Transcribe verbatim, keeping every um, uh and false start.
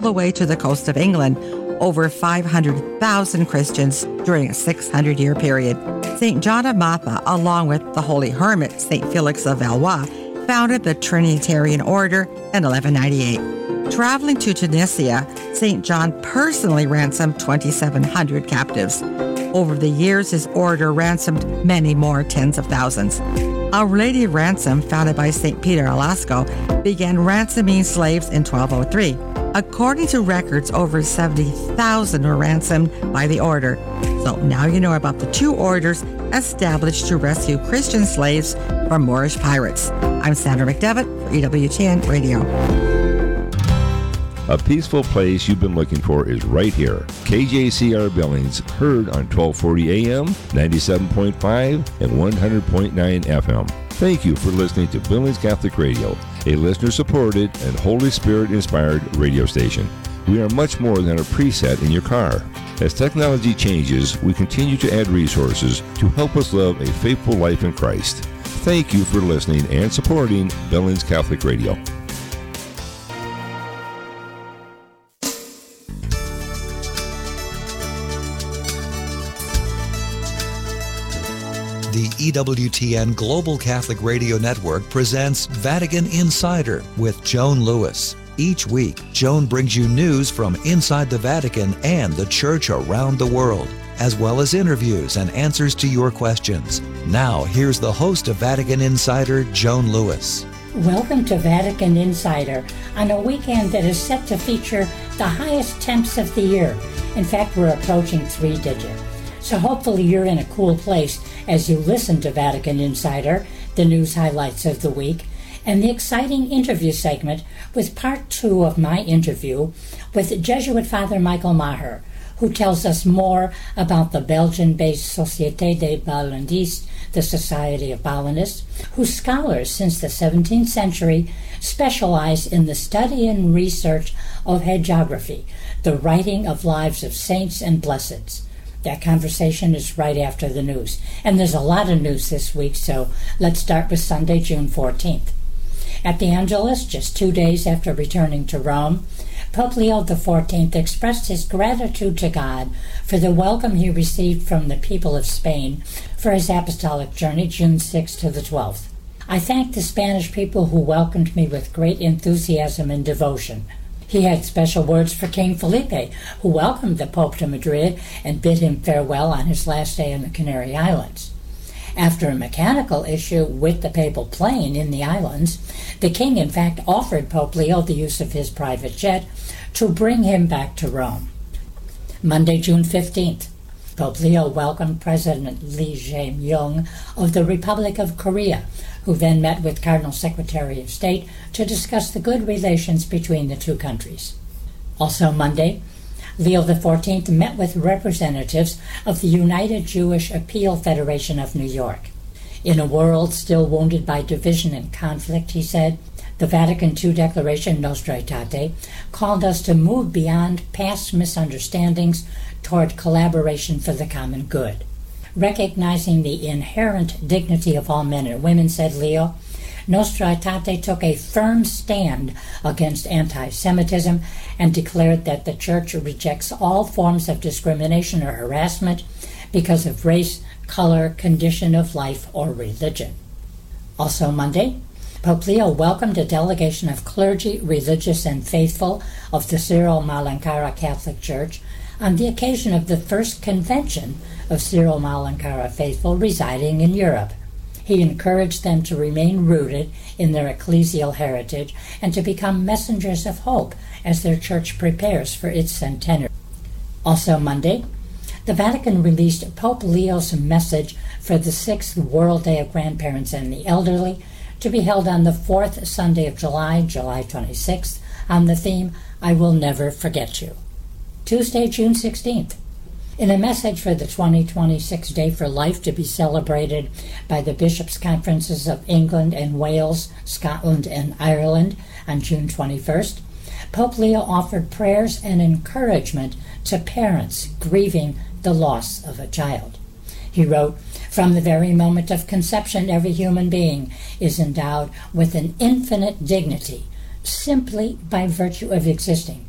the way to the coast of England, over five hundred thousand Christians during a six hundred year period. Saint John of Matha, along with the holy hermit Saint Felix of Valois, founded the Trinitarian Order in eleven ninety-eight. Traveling to Tunisia, Saint John personally ransomed twenty-seven hundred captives. Over the years, his order ransomed many more tens of thousands. Our Lady of Ransom, founded by Saint Peter Alasco, began ransoming slaves in twelve oh three. According to records, over seventy thousand were ransomed by the order. So now you know about the two orders established to rescue Christian slaves from Moorish pirates. I'm Sandra McDevitt for E W T N Radio. A peaceful place you've been looking for is right here. K J C R Billings, heard on twelve forty A M, ninety-seven point five, and one hundred point nine F M. Thank you for listening to Billings Catholic Radio, a listener-supported and Holy Spirit-inspired radio station. We are much more than a preset in your car. As technology changes, we continue to add resources to help us live a faithful life in Christ. Thank you for listening and supporting Billings Catholic Radio. The E W T N Global Catholic Radio Network presents Vatican Insider with Joan Lewis. Each week, Joan brings you news from inside the Vatican and the Church around the world, as well as interviews and answers to your questions. Now, here's the host of Vatican Insider, Joan Lewis. Welcome to Vatican Insider on a weekend that is set to feature the highest temps of the year. In fact, we're approaching three digit. So hopefully you're in a cool place as you listen to Vatican Insider, the news highlights of the week, and the exciting interview segment with part two of my interview with Jesuit Father Michael Maher, who tells us more about the Belgian-based Société des Ballondistes, the Society of Ballonists, whose scholars since the seventeenth century specialize in the study and research of hagiography, the writing of lives of saints and blesseds. That conversation is right after the news. And there's a lot of news this week, so let's start with Sunday, June fourteenth. At the Angelus, just two days after returning to Rome, Pope Leo the fourteenth expressed his gratitude to God for the welcome he received from the people of Spain for his apostolic journey, June sixth to the twelfth. I thank the Spanish people who welcomed me with great enthusiasm and devotion. He had special words for King Felipe, who welcomed the Pope to Madrid and bid him farewell on his last day in the Canary Islands. After a mechanical issue with the papal plane in the islands, the king in fact offered Pope Leo the use of his private jet to bring him back to Rome. Monday, June fifteenth, Pope Leo welcomed President Lee Jae-myung of the Republic of Korea, who then met with Cardinal Secretary of State to discuss the good relations between the two countries. Also Monday, Leo the fourteenth met with representatives of the United Jewish Appeal Federation of New York. In a world still wounded by division and conflict, he said, the Vatican two Declaration Nostra Aetate called us to move beyond past misunderstandings toward collaboration for the common good. Recognizing the inherent dignity of all men and women, said Leo, Nostra Aetate took a firm stand against anti-Semitism and declared that the Church rejects all forms of discrimination or harassment because of race, color, condition of life, or religion. Also Monday, Pope Leo welcomed a delegation of clergy, religious, and faithful of the Syro-Malankara Catholic Church on the occasion of the first convention of Syro-Malankara faithful residing in Europe. He encouraged them to remain rooted in their ecclesial heritage and to become messengers of hope as their church prepares for its centenary. Also Monday, the Vatican released Pope Leo's message for the sixth World Day of Grandparents and the Elderly, to be held on the fourth Sunday of July, July twenty-sixth, on the theme, I Will Never Forget You. Tuesday, June sixteenth. In a message for the twenty twenty-six Day for Life to be celebrated by the Bishops' Conferences of England and Wales, Scotland, and Ireland on June twenty-first, Pope Leo offered prayers and encouragement to parents grieving the loss of a child. He wrote, from the very moment of conception, every human being is endowed with an infinite dignity simply by virtue of existing.